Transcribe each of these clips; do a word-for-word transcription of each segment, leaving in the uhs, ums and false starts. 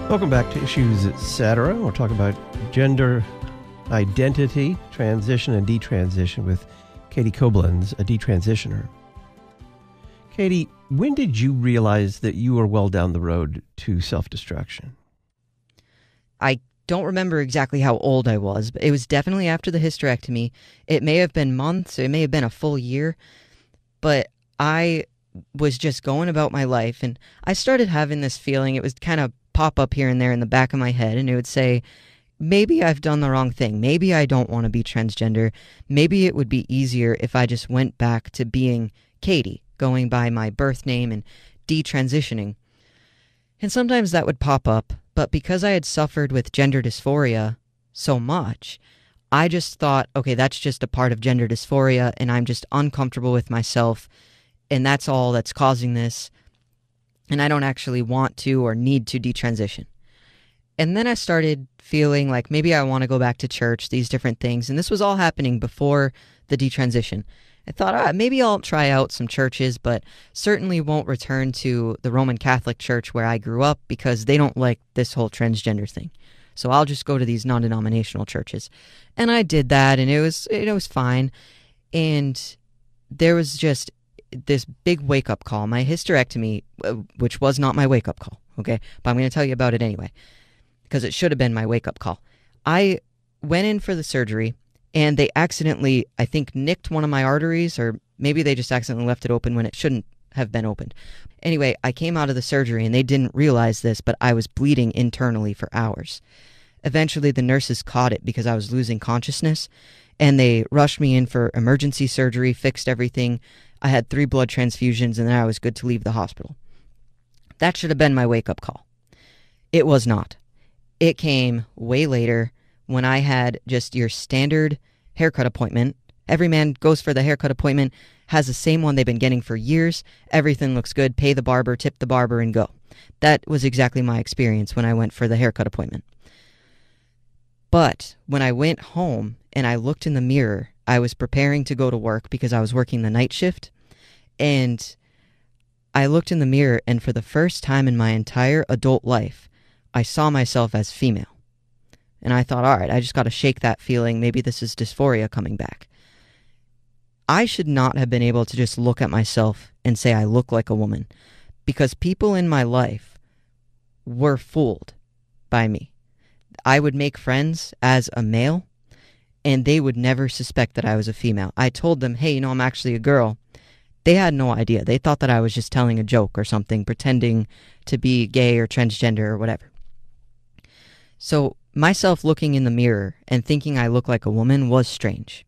Welcome back to Issues Etc. We're talking about gender identity, transition, and detransition with Katie Koblenz, a detransitioner. Katie, when did you realize that you were well down the road to self-destruction? I don't remember exactly how old I was, but it was definitely after the hysterectomy. It may have been months, it may have been a full year, but I was just going about my life, and I started having this feeling. It was kind of pop up here and there in the back of my head, and it would say, maybe I've done the wrong thing. Maybe I don't want to be transgender. Maybe it would be easier if I just went back to being Katie, going by my birth name and detransitioning. And sometimes that would pop up, but because I had suffered with gender dysphoria so much, I just thought, okay, that's just a part of gender dysphoria, and I'm just uncomfortable with myself, and that's all that's causing this, and I don't actually want to or need to detransition. And then I started feeling like maybe I want to go back to church, these different things, and this was all happening before the detransition. I thought, ah, maybe I'll try out some churches, but certainly won't return to the Roman Catholic Church where I grew up because they don't like this whole transgender thing. So I'll just go to these non-denominational churches. And I did that, and it was it was fine. And there was just this big wake-up call. My hysterectomy, which was not my wake-up call, okay? But I'm going to tell you about it anyway, because it should have been my wake-up call. I went in for the surgery, and they accidentally, I think, nicked one of my arteries, or maybe they just accidentally left it open when it shouldn't have been opened. Anyway, I came out of the surgery, and they didn't realize this, but I was bleeding internally for hours. Eventually, the nurses caught it because I was losing consciousness, and they rushed me in for emergency surgery, fixed everything. I had three blood transfusions, and then I was good to leave the hospital. That should have been my wake-up call. It was not. It came way later when I had just your standard haircut appointment. Every man goes for the haircut appointment, has the same one they've been getting for years. Everything looks good. Pay the barber, tip the barber, and go. That was exactly my experience when I went for the haircut appointment. But when I went home and I looked in the mirror, I was preparing to go to work because I was working the night shift, and I looked in the mirror, and for the first time in my entire adult life, I saw myself as female. And I thought, all right, I just got to shake that feeling. Maybe this is dysphoria coming back. I should not have been able to just look at myself and say I look like a woman, because people in my life were fooled by me. I would make friends as a male, and they would never suspect that I was a female. I told them, hey, you know, I'm actually a girl. They had no idea. They thought that I was just telling a joke or something, pretending to be gay or transgender or whatever. So myself looking in the mirror and thinking I look like a woman was strange.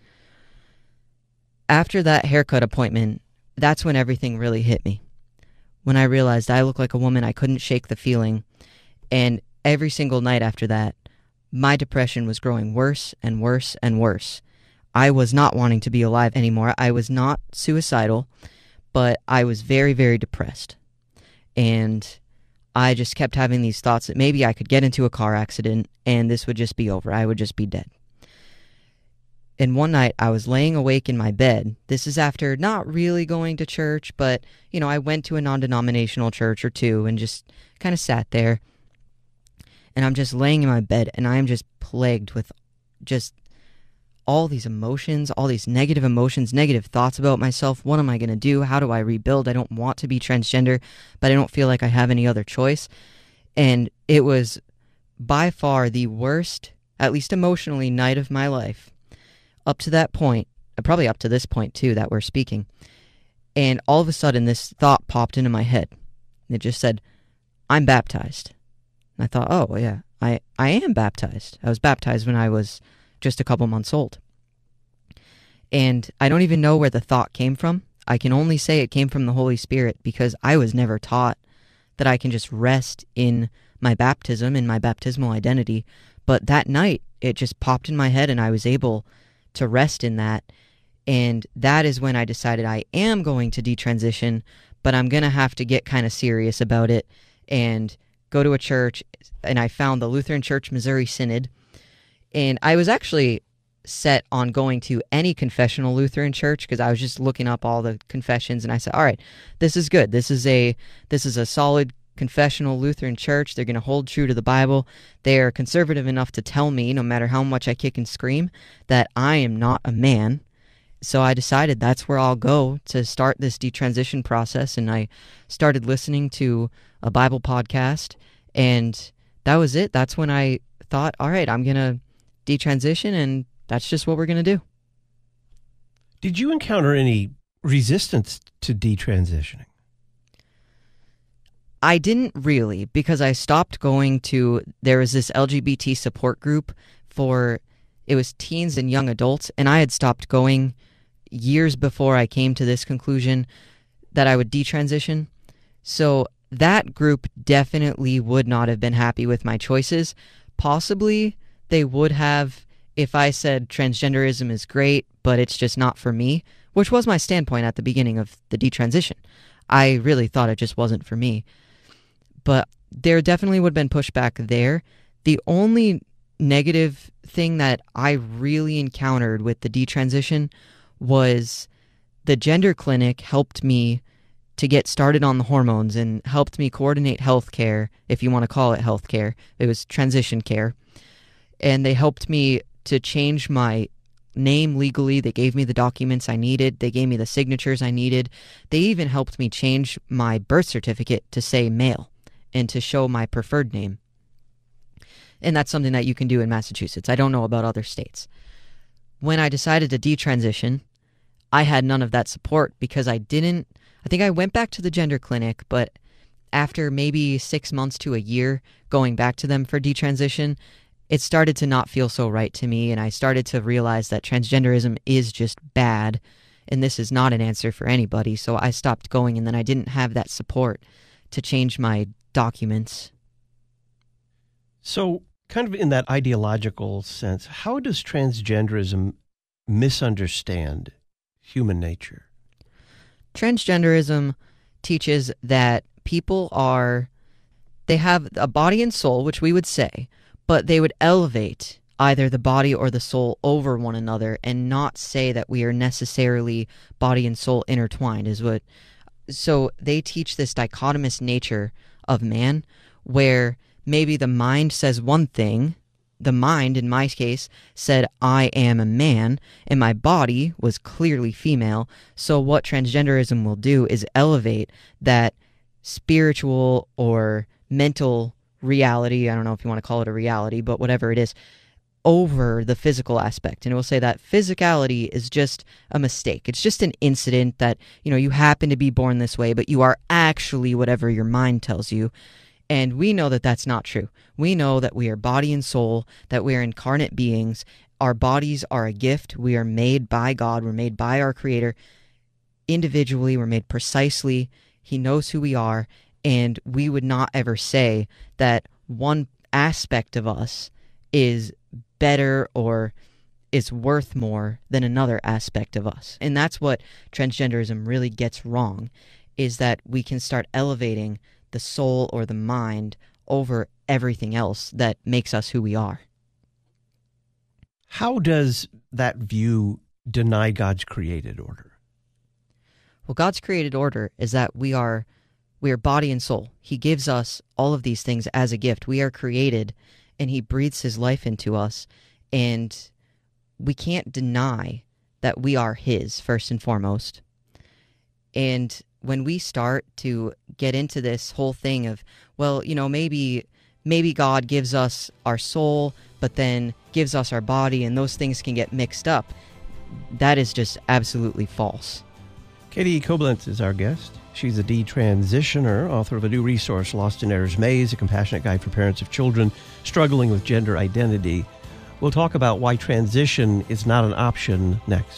After that haircut appointment, that's when everything really hit me. When I realized I look like a woman, I couldn't shake the feeling. And every single night after that, my depression was growing worse and worse and worse. I was not wanting to be alive anymore. I was not suicidal, but I was very, very depressed. And I just kept having these thoughts that maybe I could get into a car accident and this would just be over. I would just be dead. And one night I was laying awake in my bed. This is after not really going to church, but, you know, I went to a non-denominational church or two and just kind of sat there. And I'm just laying in my bed, and I am just plagued with just all these emotions, all these negative emotions, negative thoughts about myself. What am I going to do? How do I rebuild? I don't want to be transgender, but I don't feel like I have any other choice. And it was by far the worst, at least emotionally, night of my life. Up to that point, probably up to this point too that we're speaking. And all of a sudden, this thought popped into my head. It just said, I'm baptized. And I thought, oh, yeah, I, I am baptized. I was baptized when I was just a couple months old. And I don't even know where the thought came from. I can only say it came from the Holy Spirit because I was never taught that I can just rest in my baptism, in my baptismal identity. But that night, it just popped in my head and I was able to rest in that. And that is when I decided I am going to detransition, but I'm going to have to get kind of serious about it and go to a church. And I found the Lutheran Church Missouri Synod. And I was actually set on going to any confessional Lutheran church because I was just looking up all the confessions and I said, all right, this is good. This is a this is a solid confessional Lutheran church. They're going to hold true to the Bible. They are conservative enough to tell me, no matter how much I kick and scream, that I am not a man. So I decided that's where I'll go to start this detransition process, and I started listening to a Bible podcast, and that was it. That's when I thought, all right, I'm going to detransition, and that's just what we're going to do. Did you encounter any resistance to detransitioning? I didn't really, because I stopped going to, there was this L G B T support group for, it was teens and young adults, and I had stopped going years before I came to this conclusion that I would detransition. So that group definitely would not have been happy with my choices. Possibly they would have if I said transgenderism is great, but it's just not for me, which was my standpoint at the beginning of the detransition. I really thought it just wasn't for me. But there definitely would have been pushback there. The only negative thing that I really encountered with the detransition was the gender clinic helped me to get started on the hormones and helped me coordinate healthcare, if you want to call it healthcare. It was transition care. And they helped me to change my name legally. They gave me the documents I needed. They gave me the signatures I needed. They even helped me change my birth certificate to say male and to show my preferred name. And that's something that you can do in Massachusetts. I don't know about other states. When I decided to detransition, I had none of that support because I didn't, I think I went back to the gender clinic, but after maybe six months to a year going back to them for detransition, it started to not feel so right to me, and I started to realize that transgenderism is just bad, and this is not an answer for anybody, so I stopped going, and then I didn't have that support to change my documents. So, kind of in that ideological sense, how does transgenderism misunderstand human nature? Transgenderism teaches that people are, they have a body and soul, which we would say, but they would elevate either the body or the soul over one another and not say that we are necessarily body and soul intertwined is what. So they teach this dichotomous nature of man where maybe the mind says one thing. The mind, in my case, said, I am a man, and my body was clearly female. So what transgenderism will do is elevate that spiritual or mental reality, I don't know if you want to call it a reality, but whatever it is, over the physical aspect. And it will say that physicality is just a mistake. It's just an incident that, you know, you happen to be born this way, but you are actually whatever your mind tells you. And we know that that's not true. We know that we are body and soul, that we are incarnate beings. Our bodies are a gift. We are made by God. We're made by our Creator. Individually, we're made precisely. He knows who we are. And we would not ever say that one aspect of us is better or is worth more than another aspect of us. And that's what transgenderism really gets wrong, is that we can start elevating the soul or the mind over everything else that makes us who we are. How does that view deny God's created order? Well, God's created order is that we are we are body and soul. He gives us all of these things as a gift. We are created, and He breathes His life into us, and we can't deny that we are His, first and foremost. And when we start to get into this whole thing of, well, you know, maybe maybe God gives us our soul, but then gives us our body, and those things can get mixed up, that is just absolutely false. Katie Koblenz is our guest. She's a detransitioner, author of a new resource, Lost in Error's Maze, a compassionate guide for parents of children struggling with gender identity. We'll talk about why transition is not an option next.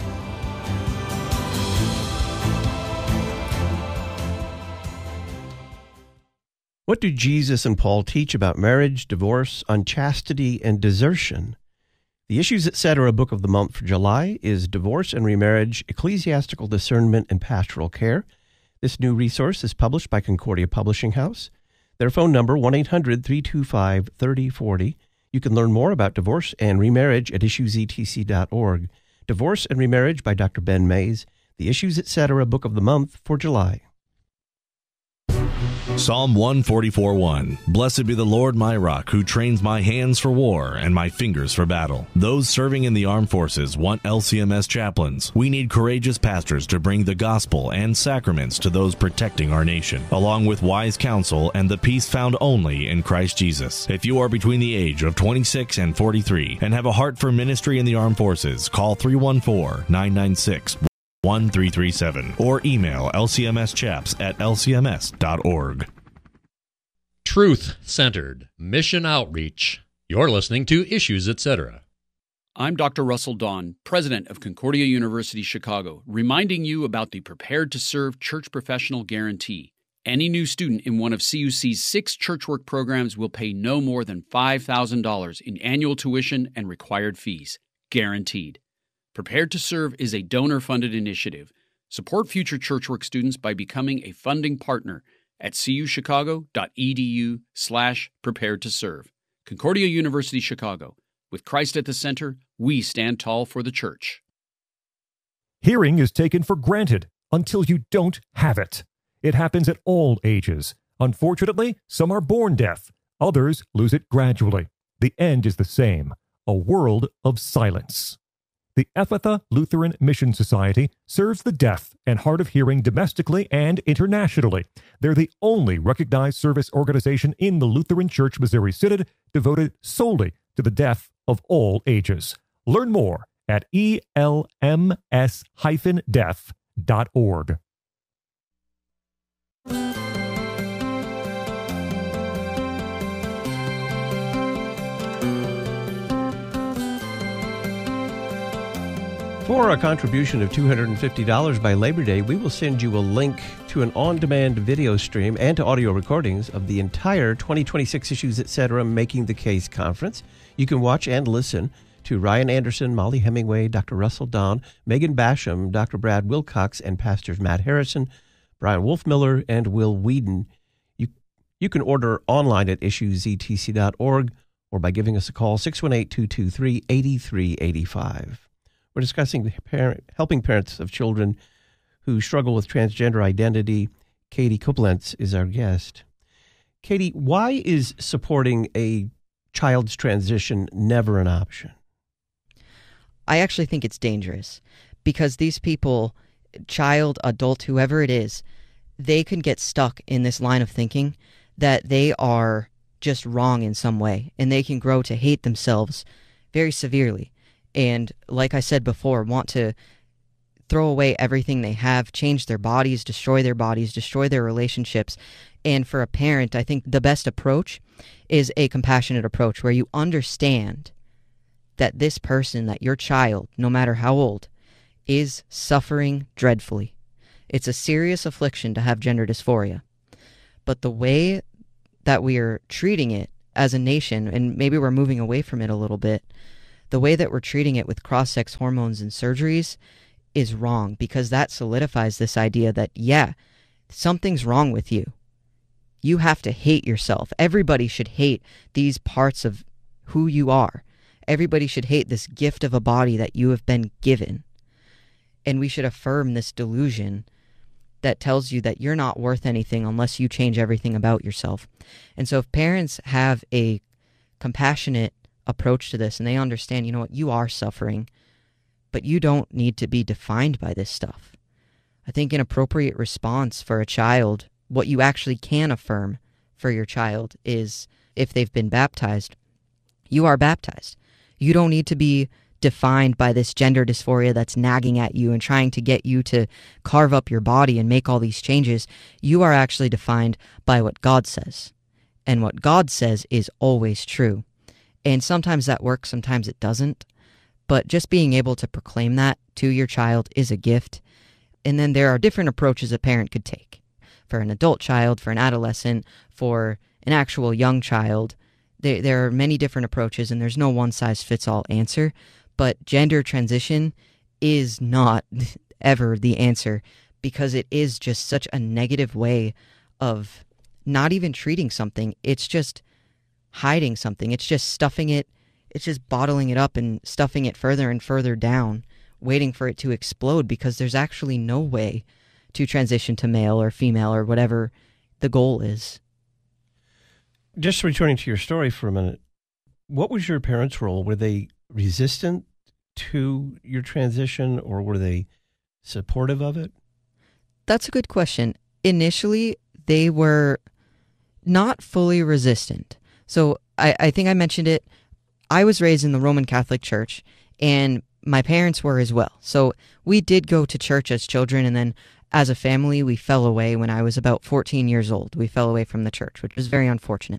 What do Jesus and Paul teach about marriage, divorce, unchastity, and desertion? The Issues Etc. book of the month for July is Divorce and Remarriage, Ecclesiastical Discernment and Pastoral Care. This new resource is published by Concordia Publishing House. Their phone number, one eight hundred, three two five, three oh four oh. You can learn more about divorce and remarriage at issues e t c dot org. Divorce and Remarriage by Doctor Ben Mays. The Issues Etc. book of the month for July. Psalm one forty-four one. Blessed be the Lord my rock, who trains my hands for war and my fingers for battle. Those serving in the armed forces want L C M S chaplains. We need courageous pastors to bring the gospel and sacraments to those protecting our nation, along with wise counsel and the peace found only in Christ Jesus. If you are between the age of twenty-six and forty-three and have a heart for ministry in the armed forces, call three one four, nine nine six, one three three seven or email L C M S chaps at L C M S dot org. Truth-centered mission outreach. You're listening to Issues, et cetera. I'm Doctor Russell Dawn, president of Concordia University Chicago, reminding you about the Prepared to Serve Church Professional Guarantee. Any new student in one of C U C's six church work programs will pay no more than five thousand dollars in annual tuition and required fees, guaranteed. Prepared to Serve is a donor-funded initiative. Support future church work students by becoming a funding partner at cuchicago.edu slash prepared to serve. Concordia University Chicago. With Christ at the center, we stand tall for the church. Hearing is taken for granted until you don't have it. It happens at all ages. Unfortunately, some are born deaf. Others lose it gradually. The end is the same, a world of silence. The Ephatha Lutheran Mission Society serves the deaf and hard of hearing domestically and internationally. They're the only recognized service organization in the Lutheran Church Missouri Synod devoted solely to the deaf of all ages. Learn more at E L M S dash deaf dot org. For a contribution of two hundred fifty dollars by Labor Day, we will send you a link to an on-demand video stream and to audio recordings of the entire twenty twenty-six Issues, et cetera. Making the Case conference. You can watch and listen to Ryan Anderson, Molly Hemingway, Doctor Russell Dawn, Megan Basham, Doctor Brad Wilcox, and Pastors Matt Harrison, Brian Wolfmiller, and Will Whedon. You, you can order online at issues e t c dot org or by giving us a call, six one eight, two two three, eight three eight five. We're discussing parent, helping parents of children who struggle with transgender identity. Katie Koblenz is our guest. Katie, why is supporting a child's transition never an option? I actually think it's dangerous because these people, child, adult, whoever it is, they can get stuck in this line of thinking that they are just wrong in some way, and they can grow to hate themselves very severely. And like I said before, want to throw away everything they have, change their bodies, destroy their bodies, destroy their relationships. And for a parent, I think the best approach is a compassionate approach where you understand that this person, that your child, no matter how old, is suffering dreadfully. It's a serious affliction to have gender dysphoria. But the way that we are treating it as a nation, and maybe we're moving away from it a little bit, the way that we're treating it with cross-sex hormones and surgeries is wrong, because that solidifies this idea that, yeah, something's wrong with you. You have to hate yourself. Everybody should hate these parts of who you are. Everybody should hate this gift of a body that you have been given. And we should affirm this delusion that tells you that you're not worth anything unless you change everything about yourself. And so if parents have a compassionate approach to this and they understand, you know what, you are suffering, but you don't need to be defined by this stuff. I think an appropriate response for a child, what you actually can affirm for your child is, if they've been baptized, you are baptized. You don't need to be defined by this gender dysphoria that's nagging at you and trying to get you to carve up your body and make all these changes. You are actually defined by what God says. And what God says is always true. And sometimes that works, sometimes it doesn't. But just being able to proclaim that to your child is a gift. And then there are different approaches a parent could take. For an adult child, for an adolescent, for an actual young child, there, there are many different approaches, and there's no one-size-fits-all answer. But gender transition is not ever the answer, because it is just such a negative way of not even treating something. It's just hiding something. It's just stuffing it. It's just bottling it up and stuffing it further and further down, waiting for it to explode, because there's actually no way to transition to male or female or whatever the goal is. Just returning to your story for a minute, what was your parents' role? Were they resistant to your transition, or were they supportive of it? That's a good question. Initially, they were not fully resistant. So I, I think I mentioned it. I was raised in the Roman Catholic Church, and my parents were as well. So we did go to church as children, and then as a family, we fell away when I was about fourteen years old. We fell away from the church, which was very unfortunate.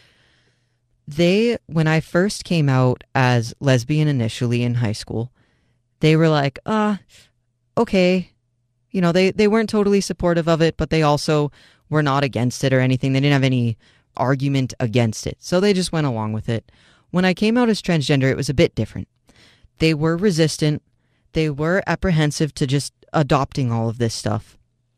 They, when I first came out as lesbian initially in high school, they were like, ah, okay. You know, they, they weren't totally supportive of it, but they also were not against it or anything. They didn't have any argument against it. So they just went along with it. When I came out as transgender, it was a bit different. They were resistant. They were apprehensive to just adopting all of this stuff.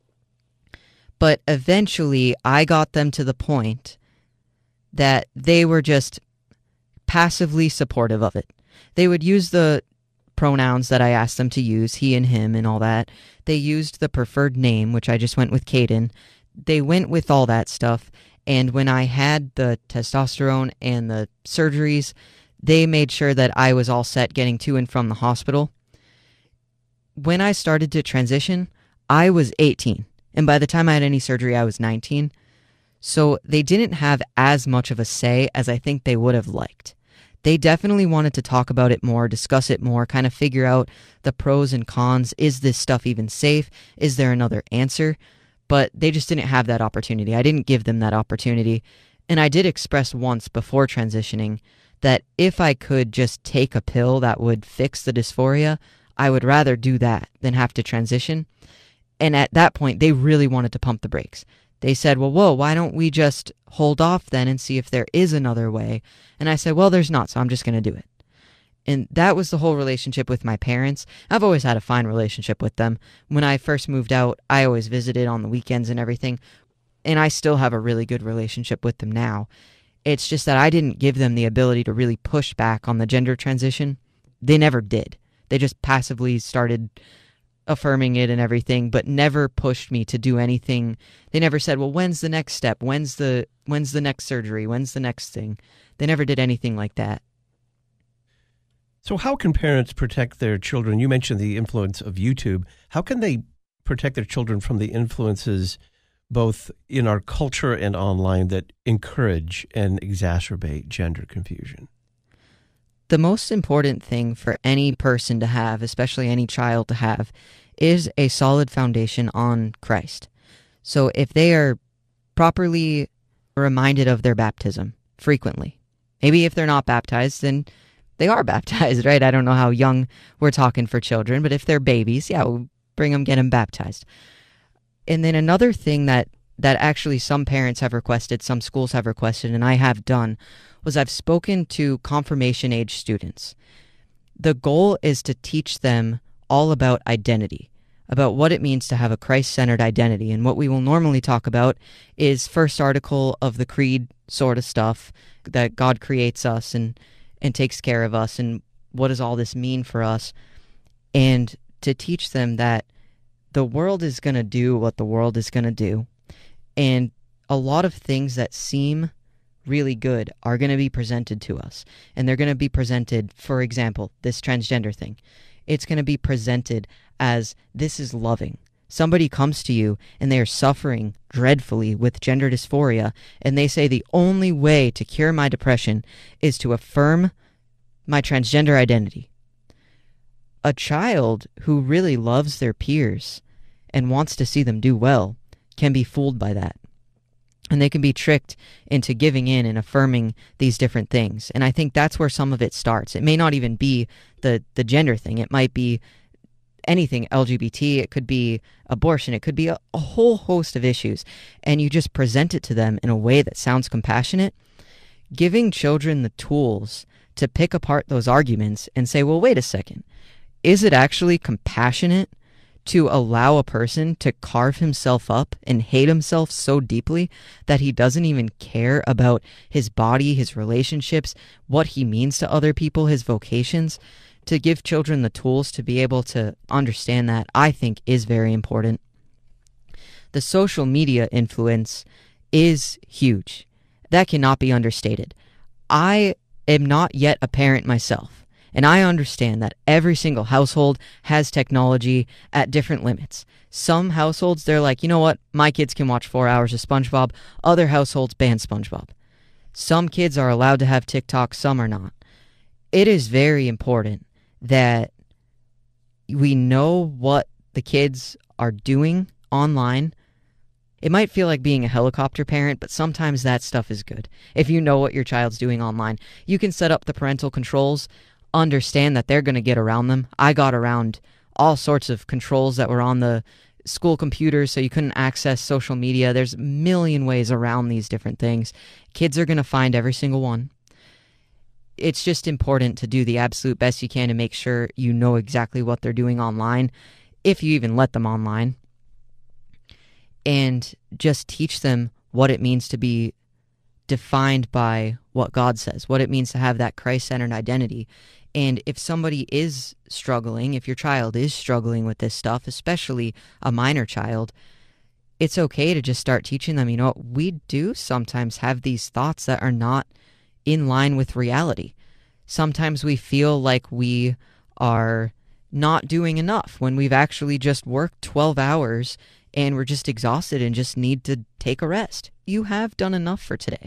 But eventually, I got them to the point that they were just passively supportive of it. They would use the pronouns that I asked them to use, he and him and all that. They used the preferred name, which I just went with Caden. They went with all that stuff. And when I had the testosterone and the surgeries, they made sure that I was all set getting to and from the hospital. When I started to transition, I was eighteen. And by the time I had any surgery, I was nineteen. So they didn't have as much of a say as I think they would have liked. They definitely wanted to talk about it more, discuss it more, kind of figure out the pros and cons. Is this stuff even safe? Is there another answer? But they just didn't have that opportunity. I didn't give them that opportunity. And I did express once before transitioning that if I could just take a pill that would fix the dysphoria, I would rather do that than have to transition. And at that point, they really wanted to pump the brakes. They said, well, whoa, why don't we just hold off then and see if there is another way? And I said, well, there's not, so I'm just going to do it. And that was the whole relationship with my parents. I've always had a fine relationship with them. When I first moved out, I always visited on the weekends and everything. And I still have a really good relationship with them now. It's just that I didn't give them the ability to really push back on the gender transition. They never did. They just passively started affirming it and everything, but never pushed me to do anything. They never said, well, when's the next step? When's the when's the next surgery? When's the next thing? They never did anything like that. So how can parents protect their children? You mentioned the influence of YouTube. How can they protect their children from the influences both in our culture and online that encourage and exacerbate gender confusion? The most important thing for any person to have, especially any child to have, is a solid foundation on Christ. So if they are properly reminded of their baptism frequently, maybe if they're not baptized, then they are baptized, right? I don't know how young we're talking for children, but if they're babies, yeah, we'll bring them, get them baptized. And then another thing that, that actually some parents have requested, some schools have requested, and I have done, was I've spoken to confirmation age students. The goal is to teach them all about identity, about what it means to have a Christ-centered identity. And what we will normally talk about is first article of the creed sort of stuff, that God creates us and, and takes care of us, and what does all this mean for us? And to teach them that the world is going to do what the world is going to do. And a lot of things that seem really good are going to be presented to us. And they're going to be presented, for example, this transgender thing. It's going to be presented as, this is loving. Somebody comes to you and they are suffering dreadfully with gender dysphoria, and they say the only way to cure my depression is to affirm my transgender identity. A child who really loves their peers and wants to see them do well can be fooled by that. And they can be tricked into giving in and affirming these different things. And I think that's where some of it starts. It may not even be the, the gender thing. It might be anything L G B T. It could be abortion. It could be a, a whole host of issues. And you just present it to them in a way that sounds compassionate. Giving children the tools to pick apart those arguments and say, well, wait a second. Is it actually compassionate to allow a person to carve himself up and hate himself so deeply that he doesn't even care about his body, his relationships, what he means to other people, his vocations? To give children the tools to be able to understand that, I think, is very important. The social media influence is huge. That cannot be understated. I am not yet a parent myself, and I understand that every single household has technology at different limits. Some households, they're like, you know what, my kids can watch four hours of SpongeBob. Other households ban SpongeBob. Some kids are allowed to have TikTok, some are not. It is very important that we know what the kids are doing online. It might feel like being a helicopter parent, but sometimes that stuff is good. If you know what your child's doing online, you can set up the parental controls, understand that they're going to get around them. I got around all sorts of controls that were on the school computers so you couldn't access social media. There's a million ways around these different things. Kids are going to find every single one. It's just important to do the absolute best you can to make sure you know exactly what they're doing online, if you even let them online, and just teach them what it means to be defined by what God says, what it means to have that Christ-centered identity. And if somebody is struggling, if your child is struggling with this stuff, especially a minor child, it's okay to just start teaching them, you know what, we do sometimes have these thoughts that are not in line with reality. Sometimes we feel like we are not doing enough when we've actually just worked twelve hours and we're just exhausted and just need to take a rest. You have done enough for today.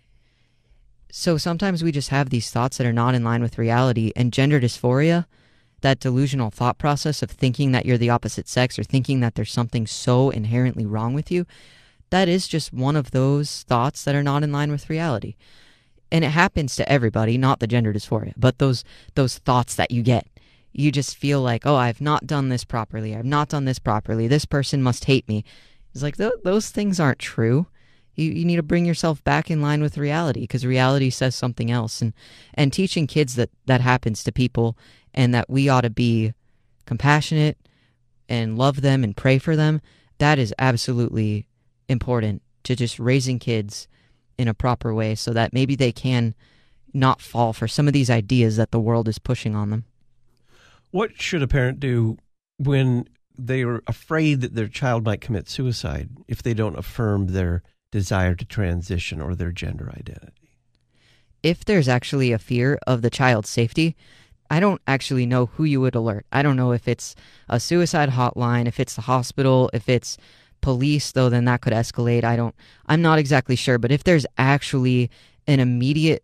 So sometimes we just have these thoughts that are not in line with reality, and gender dysphoria, that delusional thought process of thinking that you're the opposite sex or thinking that there's something so inherently wrong with you, that is just one of those thoughts that are not in line with reality. And it happens to everybody, not the gender dysphoria, but those those thoughts that you get. You just feel like, oh, I've not done this properly. I've not done this properly. This person must hate me. It's like, th- those things aren't true. You you need to bring yourself back in line with reality, because reality says something else. And and teaching kids that that happens to people, and that we ought to be compassionate and love them and pray for them, that is absolutely important to just raising kids in a proper way so that maybe they can not fall for some of these ideas that the world is pushing on them. What should a parent do when they are afraid that their child might commit suicide if they don't affirm their desire to transition or their gender identity? If there's actually a fear of the child's safety, I don't actually know who you would alert. I don't know if it's a suicide hotline, if it's the hospital, if it's police, though then that could escalate. I don't, I'm not exactly sure. But if there's actually an immediate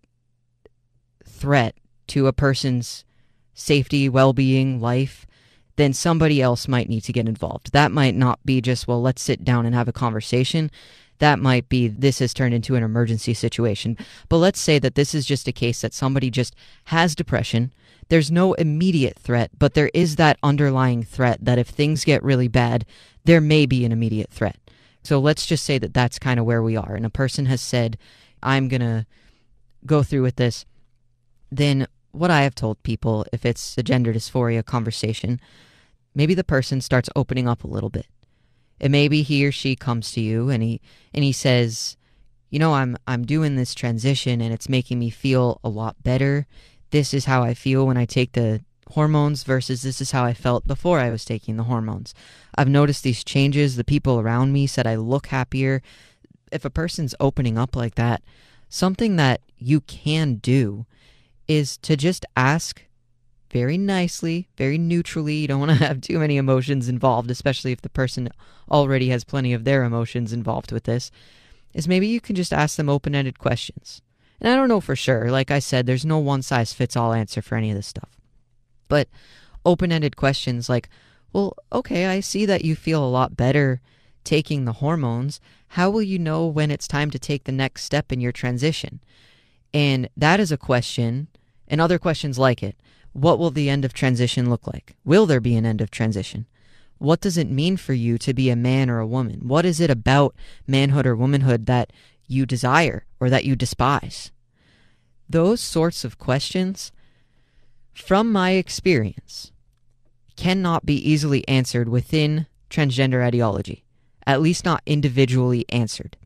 threat to a person's safety, well-being, life, then somebody else might need to get involved. That might not be just, well, let's sit down and have a conversation. That might be, this has turned into an emergency situation. But let's say that this is just a case that somebody just has depression. There's no immediate threat, but there is that underlying threat that if things get really bad, there may be an immediate threat. So let's just say that that's kind of where we are. And a person has said, I'm going to go through with this. Then what I have told people, if it's a gender dysphoria conversation, maybe the person starts opening up a little bit. And maybe he or she comes to you and he and he says, you know, I'm I'm doing this transition and it's making me feel a lot better. This is how I feel when I take the hormones versus this is how I felt before I was taking the hormones. I've noticed these changes. The people around me said I look happier. If a person's opening up like that, something that you can do is to just ask very nicely, very neutrally. You don't want to have too many emotions involved, especially if the person already has plenty of their emotions involved with this, is maybe you can just ask them open-ended questions. And I don't know for sure. Like I said, there's no one-size-fits-all answer for any of this stuff. But open-ended questions like, well, okay, I see that you feel a lot better taking the hormones. How will you know when it's time to take the next step in your transition? And that is a question, and other questions like it. What will the end of transition look like? Will there be an end of transition? What does it mean for you to be a man or a woman? What is it about manhood or womanhood that you desire or that you despise? Those sorts of questions, from my experience, cannot be easily answered within transgender ideology, at least not individually answered.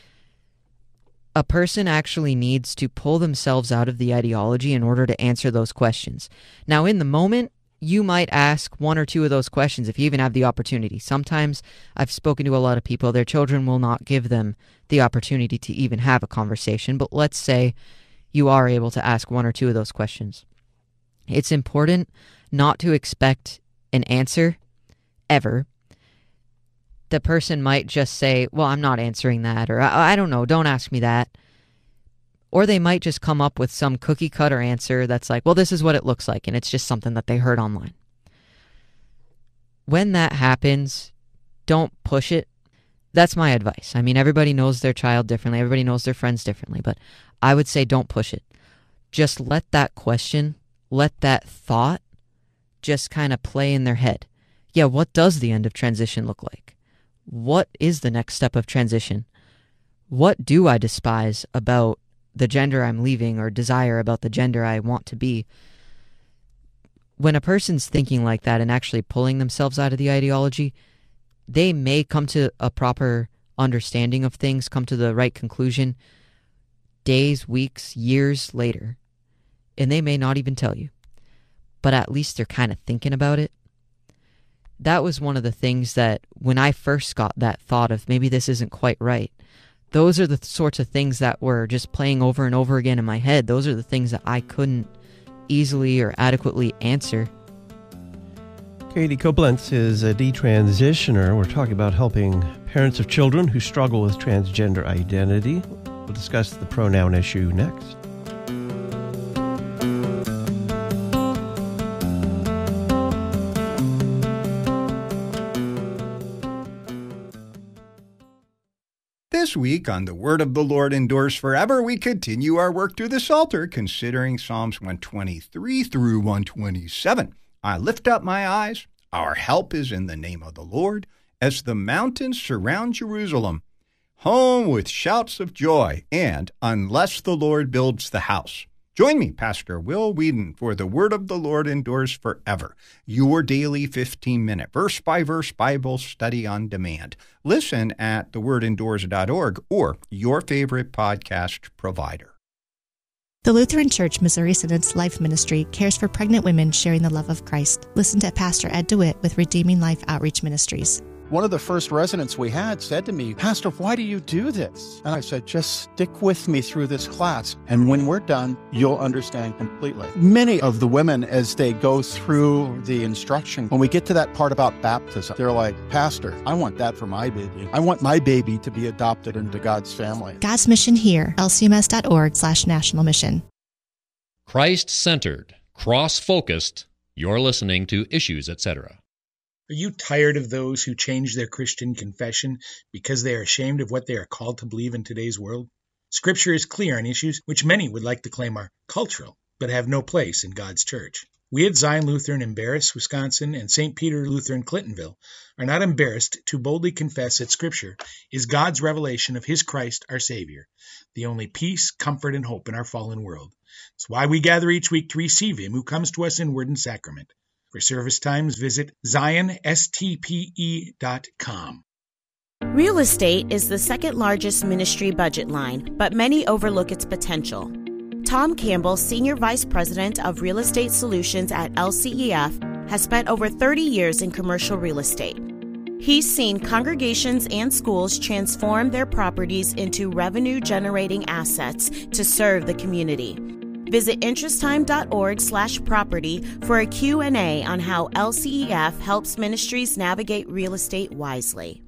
A person actually needs to pull themselves out of the ideology in order to answer those questions. Now, in the moment, you might ask one or two of those questions if you even have the opportunity. Sometimes I've spoken to a lot of people, their children will not give them the opportunity to even have a conversation, but let's say you are able to ask one or two of those questions. It's important not to expect an answer ever. The person might just say, well, I'm not answering that, or I, I don't know, don't ask me that. Or they might just come up with some cookie cutter answer that's like, well, this is what it looks like, and it's just something that they heard online. When that happens, don't push it. That's my advice. I mean, everybody knows their child differently. Everybody knows their friends differently, but I would say don't push it. Just let that question, let that thought just kind of play in their head. Yeah, what does the end of transition look like? What is the next step of transition? What do I despise about the gender I'm leaving or desire about the gender I want to be? When a person's thinking like that and actually pulling themselves out of the ideology, they may come to a proper understanding of things, come to the right conclusion days, weeks, years later. And they may not even tell you. But at least they're kind of thinking about it. That was one of the things that when I first got that thought of maybe this isn't quite right, those are the sorts of things that were just playing over and over again in my head. Those are the things that I couldn't easily or adequately answer. Katie Koblenz is a detransitioner. We're talking about helping parents of children who struggle with transgender identity. We'll discuss the pronoun issue next. This week on The Word of the Lord Endures Forever, we continue our work through the Psalter, considering Psalms one twenty-three through one twenty-seven. I lift up my eyes, our help is in the name of the Lord, as the mountains surround Jerusalem. Home with shouts of joy, and unless the Lord builds the house. Join me, Pastor Will Whedon, for The Word of the Lord Endures Forever, your daily fifteen-minute verse-by-verse Bible study on demand. Listen at the word endures dot org or your favorite podcast provider. The Lutheran Church Missouri Synod's Life Ministry cares for pregnant women sharing the love of Christ. Listen to Pastor Ed DeWitt with Redeeming Life Outreach Ministries. One of the first residents we had said to me, Pastor, why do you do this? And I said, just stick with me through this class. And when we're done, you'll understand completely. Many of the women, as they go through the instruction, when we get to that part about baptism, they're like, Pastor, I want that for my baby. I want my baby to be adopted into God's family. God's Mission Here, L C M S dot org slash national mission. Christ-centered, cross-focused, you're listening to Issues, et cetera. Are you tired of those who change their Christian confession because they are ashamed of what they are called to believe in today's world? Scripture is clear on issues which many would like to claim are cultural, but have no place in God's church. We at Zion Lutheran in Barris, Wisconsin, and Saint Peter Lutheran Clintonville are not embarrassed to boldly confess that Scripture is God's revelation of His Christ, our Savior, the only peace, comfort, and hope in our fallen world. It's why we gather each week to receive Him who comes to us in word and sacrament. For service times, visit zion s t p e dot com. Real estate is the second largest ministry budget line, but many overlook its potential. Tom Campbell, Senior Vice President of Real Estate Solutions at L C E F, has spent over thirty years in commercial real estate. He's seen congregations and schools transform their properties into revenue-generating assets to serve the community. Visit interesttime.org slash property for a Q and A on how L C E F helps ministries navigate real estate wisely.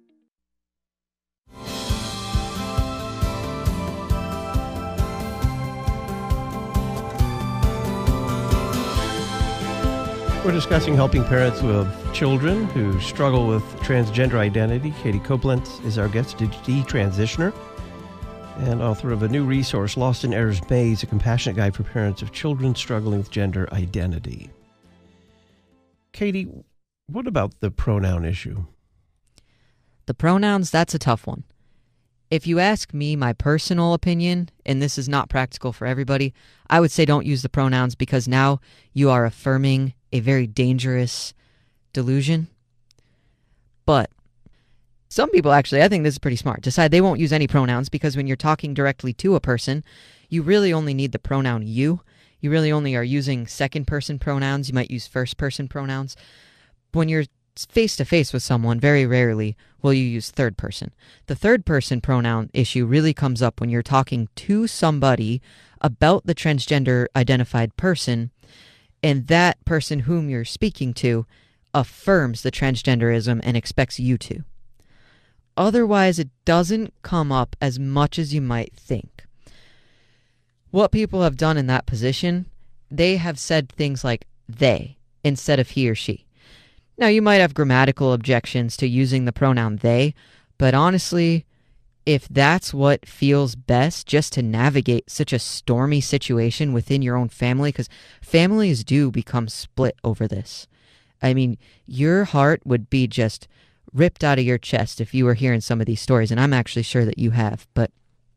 We're discussing helping parents of children who struggle with transgender identity. Katie Koblenz is our guest, a detransitioner and author of a new resource, Lost in Error's Maze, a compassionate guide for parents of children struggling with gender identity. Katie, what about the pronoun issue? The pronouns, that's a tough one. If you ask me my personal opinion, and this is not practical for everybody, I would say don't use the pronouns because now you are affirming a very dangerous delusion. But some people actually, I think this is pretty smart, decide they won't use any pronouns because when you're talking directly to a person, you really only need the pronoun you. you really only are using second-person pronouns. You might use first-person pronouns. When you're face-to-face with someone, very rarely will you use third-person. The third-person pronoun issue really comes up when you're talking to somebody about the transgender-identified person, and that person whom you're speaking to affirms the transgenderism and expects you to. Otherwise, it doesn't come up as much as you might think. What people have done in that position, they have said things like they instead of he or she. Now, you might have grammatical objections to using the pronoun they, but honestly, if that's what feels best just to navigate such a stormy situation within your own family, because families do become split over this. I mean, your heart would be just ripped out of your chest if you were hearing some of these stories, and I'm actually sure that you have. But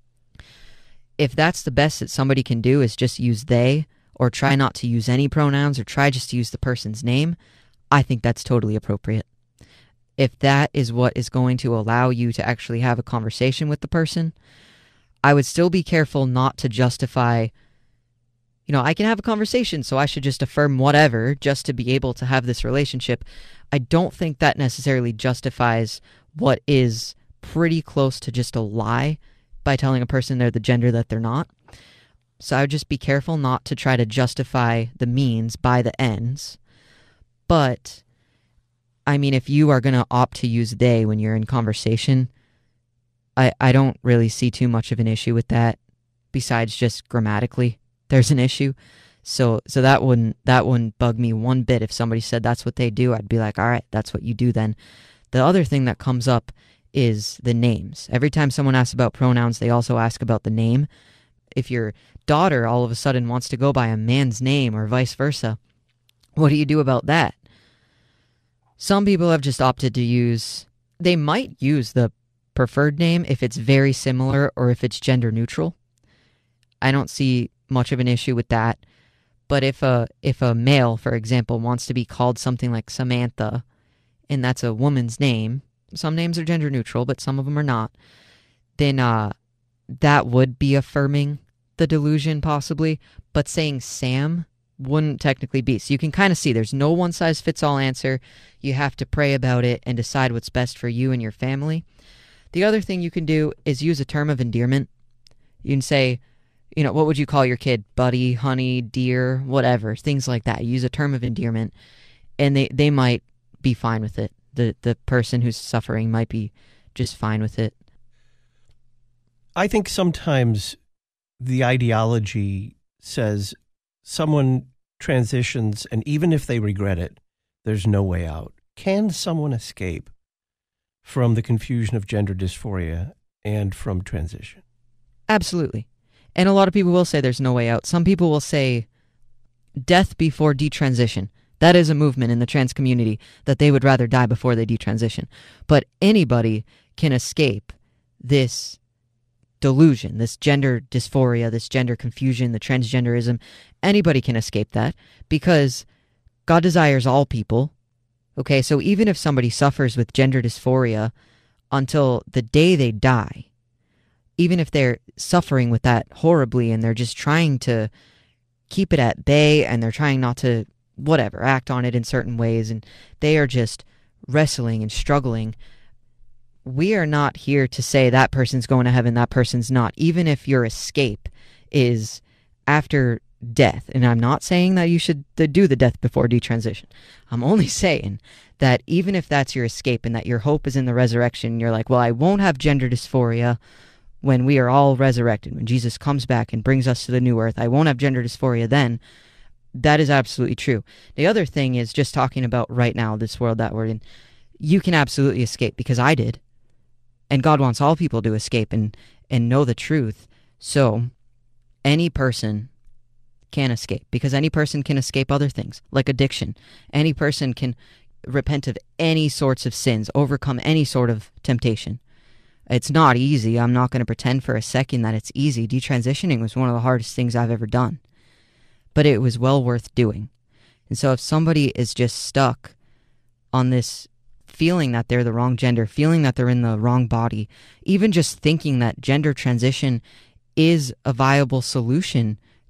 if that's the best that somebody can do is just use they, or try not to use any pronouns, or try just to use the person's name, I think that's totally appropriate. If that is what is going to allow you to actually have a conversation with the person, I would still be careful not to justify, you know, I can have a conversation, so I should just affirm whatever just to be able to have this relationship. I don't think that necessarily justifies what is pretty close to just a lie by telling a person they're the gender that they're not. So I would just be careful not to try to justify the means by the ends. But, I mean, if you are going to opt to use they when you're in conversation, I, I don't really see too much of an issue with that, besides just grammatically there's an issue. So so that wouldn't that wouldn't bug me one bit. If somebody said that's what they do, I'd be like, all right, that's what you do then. The other thing that comes up is the names. Every time someone asks about pronouns, they also ask about the name. If your daughter all of a sudden wants to go by a man's name or vice versa, what do you do about that? Some people have just opted to use, they might use the preferred name if it's very similar or if it's gender neutral. I don't see much of an issue with that. But if a if a male, for example, wants to be called something like Samantha, and that's a woman's name, some names are gender neutral, but some of them are not, then uh, that would be affirming the delusion possibly. But saying Sam wouldn't technically be. So you can kind of see there's no one-size-fits-all answer. You have to pray about it and decide what's best for you and your family. The other thing you can do is use a term of endearment. You can say, you know, what would you call your kid? Buddy, honey, dear, whatever, things like that. Use a term of endearment, and they, they might be fine with it. The the person who's suffering might be just fine with it. I think sometimes the ideology says someone transitions, and even if they regret it, there's no way out. Can someone escape from the confusion of gender dysphoria and from transition? Absolutely. And a lot of people will say there's no way out. Some people will say death before detransition. That is a movement in the trans community that they would rather die before they detransition. But anybody can escape this delusion, this gender dysphoria, this gender confusion, the transgenderism. Anybody can escape that because God desires all people. Okay, so even if somebody suffers with gender dysphoria until the day they die, even if they're suffering with that horribly and they're just trying to keep it at bay and they're trying not to, whatever, act on it in certain ways, and they are just wrestling and struggling, we are not here to say that person's going to heaven, that person's not, even if your escape is after death. And I'm not saying that you should do the death before detransition. I'm only saying that even if that's your escape and that your hope is in the resurrection, you're like, well, I won't have gender dysphoria when we are all resurrected, when Jesus comes back and brings us to the new earth. I won't have gender dysphoria then. That is absolutely true. The other thing is just talking about right now, this world that we're in, you can absolutely escape, because I did. And God wants all people to escape and, and know the truth. So any person can escape, because any person can escape other things, like addiction. Any person can repent of any sorts of sins, overcome any sort of temptation. It's not easy. I'm not going to pretend for a second that it's easy. Detransitioning was one of the hardest things I've ever done. But it was well worth doing. And so if somebody is just stuck on this feeling that they're the wrong gender, feeling that they're in the wrong body, even just thinking that gender transition is a viable solution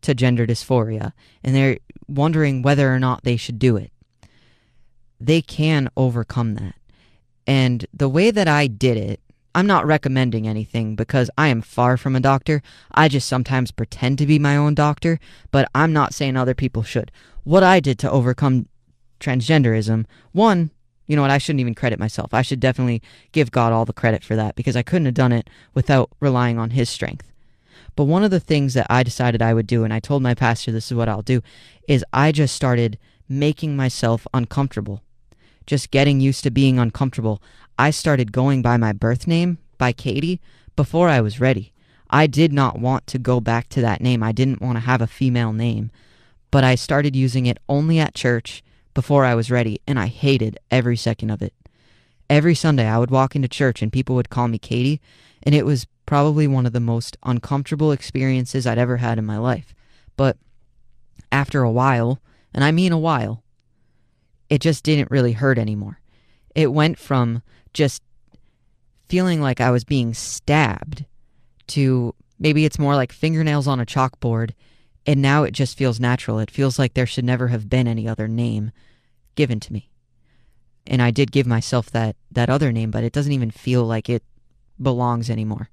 to gender dysphoria and they're wondering whether or not they should do it, they can overcome that. And the way that I did it, I'm not recommending anything because I am far from a doctor. I just sometimes pretend to be my own doctor, but I'm not saying other people should. What I did to overcome transgenderism, one, you know what, I shouldn't even credit myself. I should definitely give God all the credit for that because I couldn't have done it without relying on his strength. But one of the things that I decided I would do, and I told my pastor this is what I'll do, is I just started making myself uncomfortable. Just getting used to being uncomfortable. I started going by my birth name, by Katie, before I was ready. I did not want to go back to that name. I didn't want to have a female name. But I started using it only at church before I was ready, and I hated every second of it. Every Sunday I would walk into church and people would call me Katie, and it was probably one of the most uncomfortable experiences I'd ever had in my life. But after a while, and I mean a while, it just didn't really hurt anymore. It went from just feeling like I was being stabbed to maybe it's more like fingernails on a chalkboard, and now it just feels natural. It feels like there should never have been any other name given to me. And I did give myself that, that other name, but it doesn't even feel like it belongs anymore.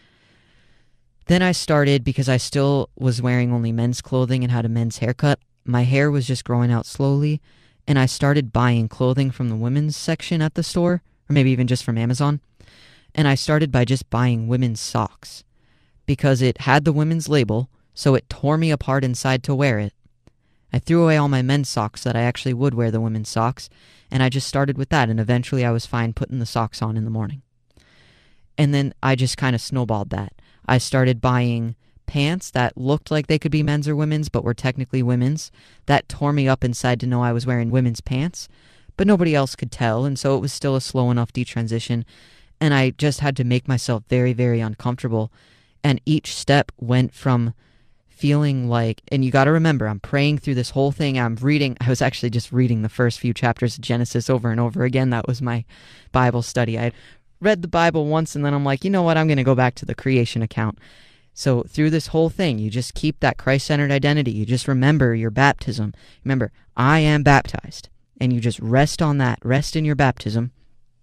Then I started, because I still was wearing only men's clothing and had a men's haircut, my hair was just growing out slowly, and I started buying clothing from the women's section at the store, or maybe even just from Amazon. And I started by just buying women's socks, because it had the women's label, so it tore me apart inside to wear it. I threw away all my men's socks that I actually would wear the women's socks, and I just started with that, and eventually I was fine putting the socks on in the morning. And then I just kind of snowballed that. I started buying pants that looked like they could be men's or women's, but were technically women's. That tore me up inside to know I was wearing women's pants, but nobody else could tell, and so it was still a slow enough detransition, and I just had to make myself very, very uncomfortable. And each step went from feeling like, and you got to remember, I'm praying through this whole thing. I'm reading, I was actually just reading the first few chapters of Genesis over and over again. That was my Bible study. I read the Bible once, and then I'm like, you know what, I'm going to go back to the creation account. So through this whole thing, you just keep that Christ-centered identity. You just remember your baptism. Remember, I am baptized. And you just rest on that. Rest in your baptism.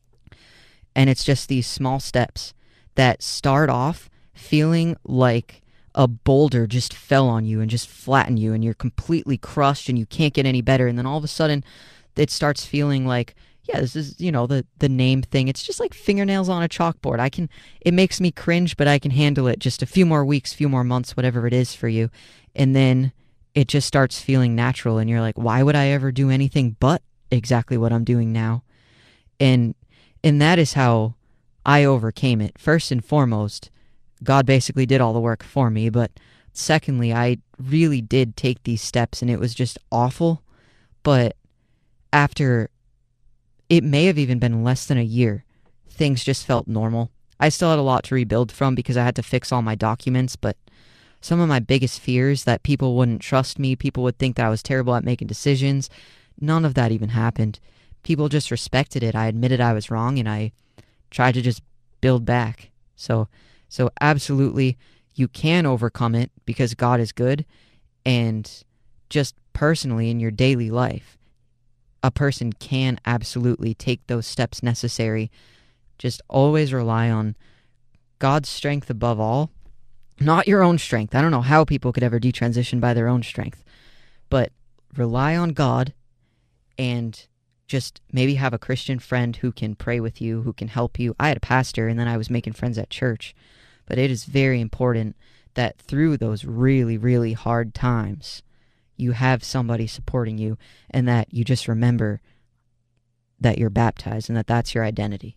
And it's just these small steps that start off feeling like a boulder just fell on you and just flattened you, and you're completely crushed and you can't get any better. And then all of a sudden, it starts feeling like, yeah, this is, you know, the, the name thing. It's just like fingernails on a chalkboard. I can, it makes me cringe, but I can handle it. Just a few more weeks, few more months, whatever it is for you. And then it just starts feeling natural. And you're like, why would I ever do anything but exactly what I'm doing now? And, and that is how I overcame it. First and foremost, God basically did all the work for me. But secondly, I really did take these steps, and it was just awful. But after, it may have even been less than a year, things just felt normal. I still had a lot to rebuild from because I had to fix all my documents, but some of my biggest fears, that people wouldn't trust me, people would think that I was terrible at making decisions, none of that even happened. People just respected it. I admitted I was wrong, and I tried to just build back. So, so absolutely, you can overcome it because God is good, and just personally in your daily life, a person can absolutely take those steps necessary. Just always rely on God's strength above all, not your own strength. I don't know how people could ever detransition by their own strength, but rely on God, and just maybe have a Christian friend who can pray with you, who can help you. I had a pastor, and then I was making friends at church, but it is very important that through those really, really hard times, you have somebody supporting you, and that you just remember that you're baptized and that that's your identity.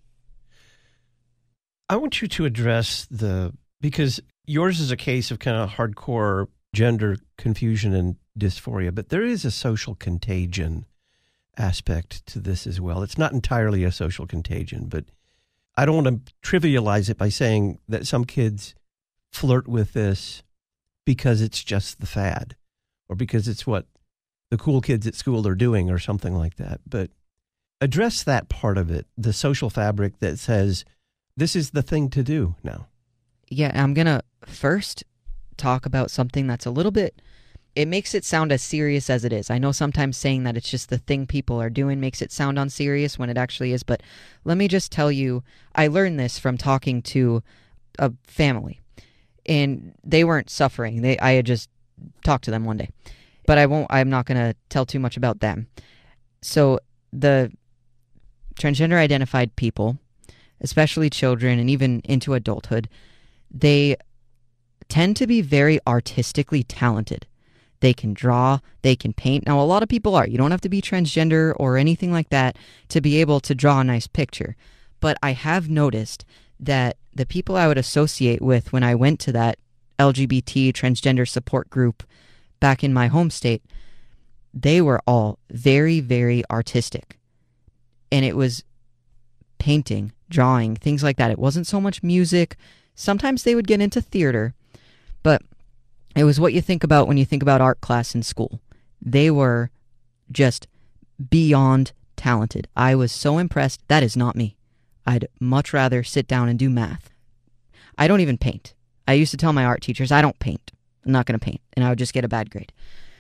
I want you to address the, because yours is a case of kind of hardcore gender confusion and dysphoria, but there is a social contagion aspect to this as well. It's not entirely a social contagion, but I don't want to trivialize it by saying that some kids flirt with this because it's just the fad, or because it's what the cool kids at school are doing or something like that. But address that part of it, the social fabric that says this is the thing to do now. Yeah, I'm going to first talk about something that's a little bit it makes it sound as serious as it is. I know sometimes saying that it's just the thing people are doing makes it sound unserious when it actually is, but let me just tell you, I learned this from talking to a family, and they weren't suffering. They, I had just talked to them one day, but I won't, I'm not going to tell too much about them. So the transgender identified people, especially children and even into adulthood, they tend to be very artistically talented. They can draw, they can paint. Now, a lot of people are. You don't have to be transgender or anything like that to be able to draw a nice picture. But I have noticed that the people I would associate with when I went to that L G B T transgender support group back in my home state, they were all very, very artistic. And it was painting, drawing, things like that. It wasn't so much music. Sometimes they would get into theater, but it was what you think about when you think about art class in school. They were just beyond talented. I was so impressed. That is not me. I'd much rather sit down and do math. I don't even paint. I used to tell my art teachers, I don't paint. I'm not going to paint. And I would just get a bad grade.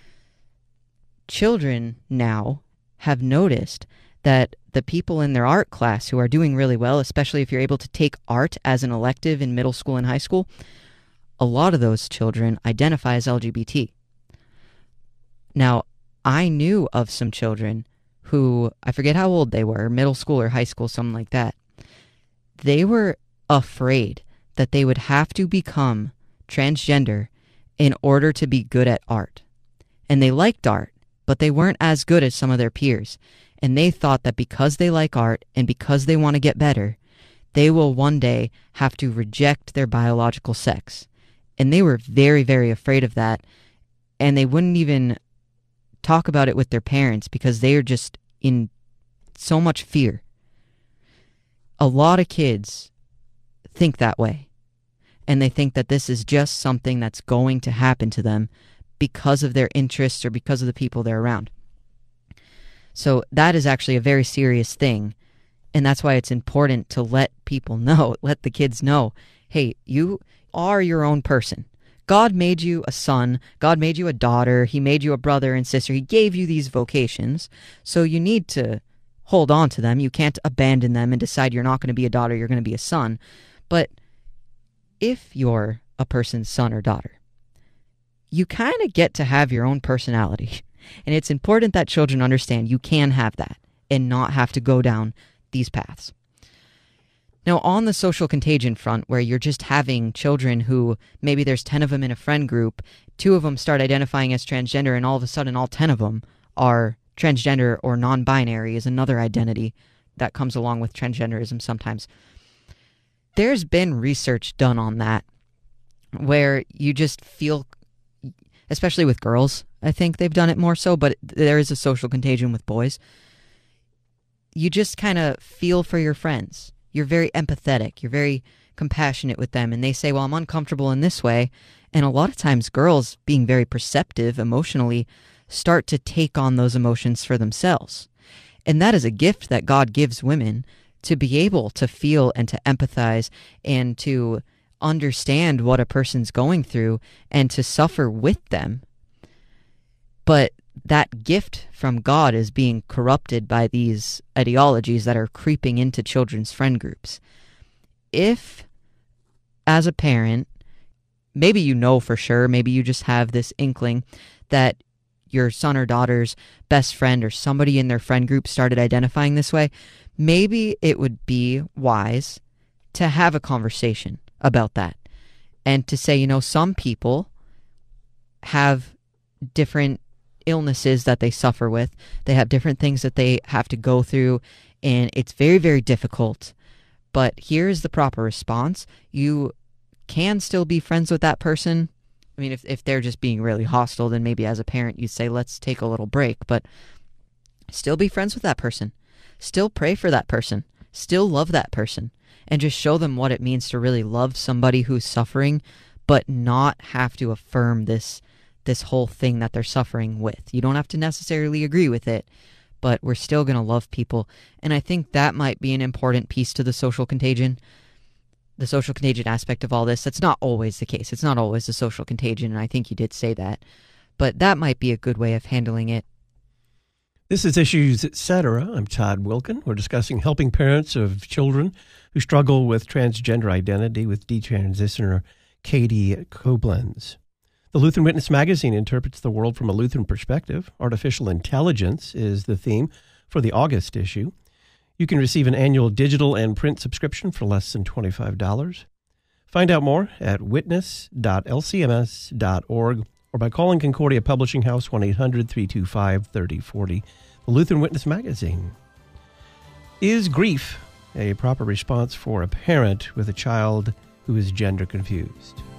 Children now have noticed that the people in their art class who are doing really well, especially if you're able to take art as an elective in middle school and high school, a lot of those children identify as L G B T. Now, I knew of some children who, I forget how old they were, middle school or high school, something like that. They were afraid that they would have to become transgender in order to be good at art. And they liked art, but they weren't as good as some of their peers. And they thought that because they like art and because they want to get better, they will one day have to reject their biological sex. And they were very, very afraid of that. And they wouldn't even talk about it with their parents because they are just in so much fear. A lot of kids think that way. And they think that this is just something that's going to happen to them because of their interests or because of the people they're around. So that is actually a very serious thing. And that's why it's important to let people know, let the kids know, hey, you are your own person. God made you a son. God made you a daughter. He made you a brother and sister. He gave you these vocations. So you need to hold on to them. You can't abandon them and decide you're not going to be a daughter, you're going to be a son. But if you're a person's son or daughter, you kind of get to have your own personality. And it's important that children understand you can have that and not have to go down these paths. Now, on the social contagion front, where you're just having children who, maybe there's ten of them in a friend group, two of them start identifying as transgender, and all of a sudden all ten of them are transgender or non-binary is another identity that comes along with transgenderism sometimes. There's been research done on that where you just feel, especially with girls, I think they've done it more so, but there is a social contagion with boys. You just kind of feel for your friends. You're very empathetic. You're very compassionate with them. And they say, well, I'm uncomfortable in this way. And a lot of times girls, being very perceptive emotionally, start to take on those emotions for themselves. And that is a gift that God gives women, to be able to feel and to empathize and to understand what a person's going through and to suffer with them. But that gift from God is being corrupted by these ideologies that are creeping into children's friend groups. If, as a parent, maybe you know for sure, maybe you just have this inkling that your son or daughter's best friend or somebody in their friend group started identifying this way, maybe it would be wise to have a conversation about that and to say, you know, some people have different illnesses that they suffer with. They have different things that they have to go through, and it's very, very difficult. But here's the proper response. You can still be friends with that person. I mean, if, if they're just being really hostile, then maybe as a parent you say, let's take a little break. But still be friends with that person. Still pray for that person. Still love that person. And just show them what it means to really love somebody who's suffering, but not have to affirm this this whole thing that they're suffering with. You don't have to necessarily agree with it, but we're still going to love people. And I think that might be an important piece to the social contagion, the social contagion aspect of all this. That's not always the case. It's not always the social contagion, and I think you did say that. but that might be a good way of handling it. This is Issues, et cetera. I'm Todd Wilkin. We're discussing helping parents of children who struggle with transgender identity with detransitioner Katie Koblenz. The Lutheran Witness magazine interprets the world from a Lutheran perspective. Artificial intelligence is the theme for the August issue. You can receive an annual digital and print subscription for less than twenty-five dollars. Find out more at witness dot l c m s dot org or by calling Concordia Publishing House one eight hundred, three two five, three oh four oh. The Lutheran Witness magazine. Is grief a proper response for a parent with a child who is gender confused?